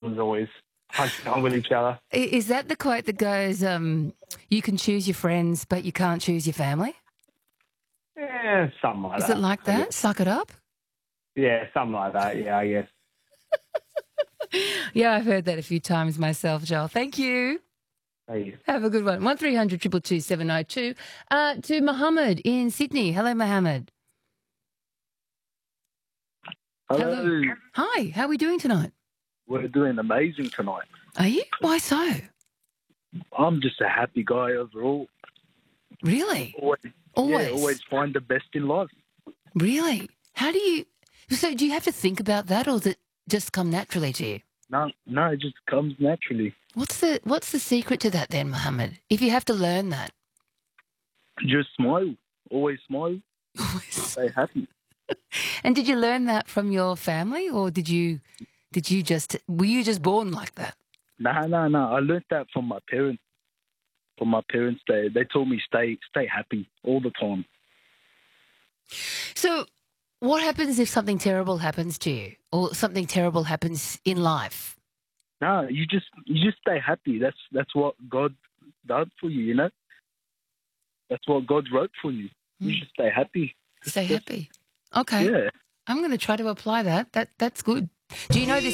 cousins always punching on with each other. Is that the quote that goes, you can choose your friends, but you can't choose your family? Yeah, something like Is that. it like I that? guess. Suck it up? Yeah, something like that. Yeah, I guess. Yeah, I've heard that a few times myself, Joel. Thank you. Hey. Have a good one. 1300 222 702. To Mohammed in Sydney. Hello, Mohammed. Hello. Hi, how are we doing tonight? We're doing amazing tonight. Are you? Why so? I'm just a happy guy overall. Really? Always. Always? Yeah, always find the best in life. Really? How do you... So do you have to think about that, or does it just come naturally to you? No, it just comes naturally. What's the secret to that then, Mohammed? If you have to learn that. Just smile. Always smile. Stay happy. And did you learn that from your family, or were you just born like that? No. I learned that from my parents. From my parents, they told me stay happy all the time. So what happens if something terrible happens to you, or something terrible happens in life? No, you just stay happy. That's what God done for you, you know? That's what God wrote for you. You should stay happy. Stay happy. Okay. Yeah. I'm going to try to apply that. That's good. Do you know this?